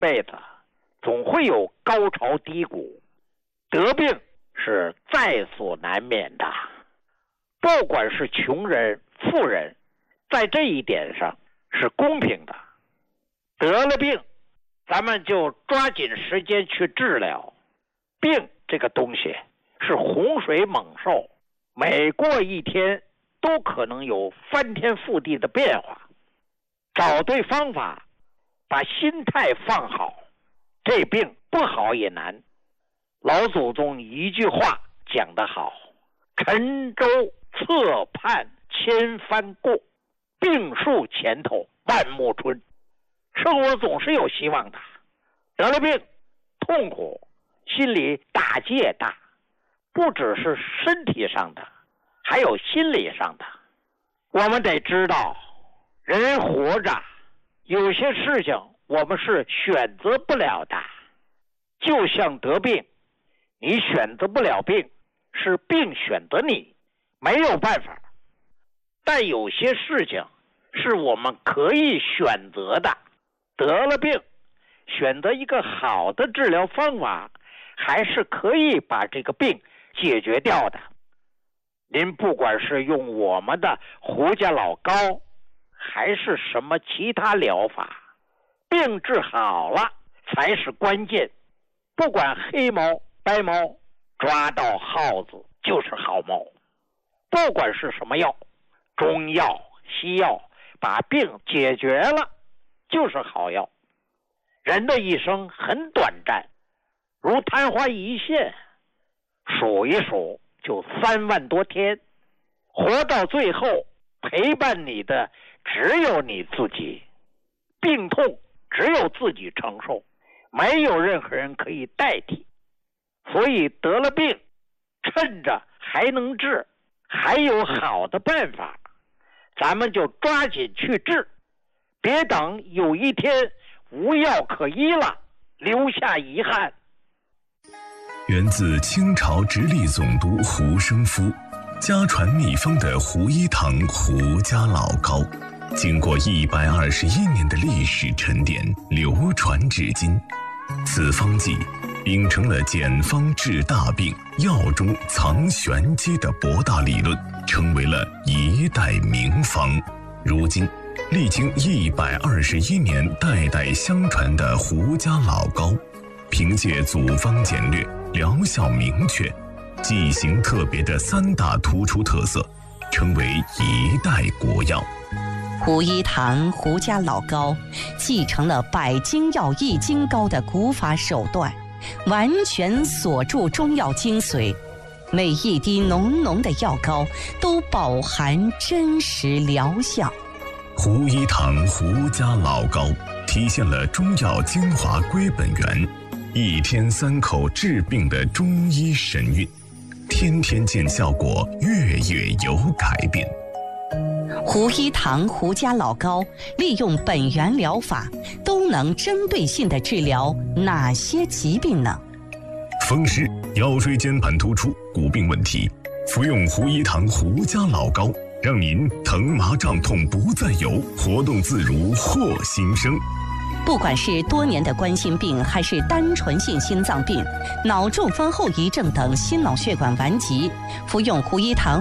辈子总会有高潮低谷，得病是在所难免的。不管是穷人、富人，在这一点上是公平的。得了病，咱们就抓紧时间去治疗。病这个东西是洪水猛兽，每过一天都可能有翻天覆地的变化。找对方法，把心态放好，这病不好也难。老祖宗一句话讲得好，沉舟侧畔千帆过，病树前头万木春。生活总是有希望的，得了病痛苦，心里打击也大，不只是身体上的，还有心理上的。我们得知道，人活着有些事情我们是选择不了的，就像得病，你选择不了病，是病选择你，没有办法。但有些事情是我们可以选择的，得了病，选择一个好的治疗方法，还是可以把这个病解决掉的。您不管是用我们的胡家老膏，还是什么其他疗法，病治好了才是关键。不管黑猫白猫，抓到耗子就是好猫。不管是什么药，中药西药，把病解决了就是好药。人的一生很短暂，如昙花一现，数一数就3万多天，活到最后陪伴你的只有你自己，病痛只有自己承受，没有任何人可以代替。所以得了病，趁着还能治，还有好的办法，咱们就抓紧去治，别等有一天无药可医了，留下遗憾。 源自清朝直隶总督胡生夫，家传秘方的胡一堂胡家老膏，经过121年的历史沉淀，流传至今。此方剂秉承了简方治大病、药中藏玄机的博大理论，成为了一代名方。如今历经121年代代相传的胡家老膏，凭借组方简略、疗效明确、剂型特别的3大突出特色，成为一代国药。 胡一堂胡家老膏继承了百金药易筋膏的古法手段，完全锁住中药精髓，每一滴浓浓的药膏都饱含真实疗效。 胡一堂胡家老膏体现了中药精华归本源，1天3口治病的中医神韵，天天见效果，月月有改变。 胡一堂胡家老膏利用本源疗法，都能针对性地治疗哪些疾病呢？ 风湿、腰椎间盘突出、骨病问题，服用胡一堂胡家老膏，让您疼麻胀痛不再有，活动自如获新生。 不管是多年的冠心病，还是单纯性心脏病、脑中风后遗症等心脑血管顽疾，服用胡一堂